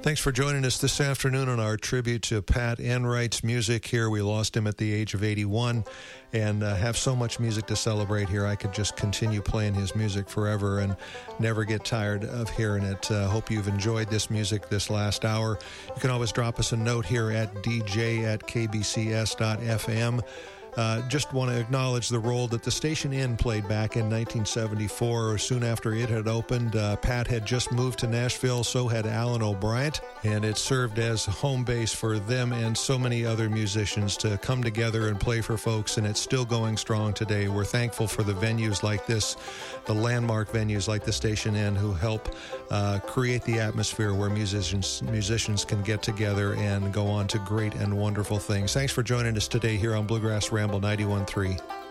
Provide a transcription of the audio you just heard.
Thanks for joining us this afternoon on our tribute to Pat Enright's music here. We lost him at the age of 81 and have so much music to celebrate here. I could just continue playing his music forever and never get tired of hearing it. Hope you've enjoyed this music this last hour. You can always drop us a note here at dj@kbcs.fm. Just want to acknowledge the role that the Station Inn played back in 1974. Soon after it had opened, Pat had just moved to Nashville, so had Alan O'Brien, and it served as home base for them and so many other musicians to come together and play for folks, and it's still going strong today. We're thankful for the venues like this, the landmark venues like the Station Inn, who help create the atmosphere where musicians can get together and go on to great and wonderful things. Thanks for joining us today here on Bluegrass Ramble 91.3.